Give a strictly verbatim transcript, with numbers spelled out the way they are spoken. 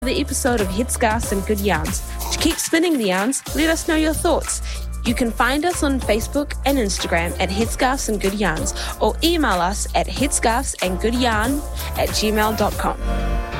the episode of Headscarves and Good Yarns. To keep spinning the yarns, let us know your thoughts. You can find us on Facebook and Instagram at Headscarves and Good Yarns, or email us at headscarvesandgoodyarn at gmail dot com.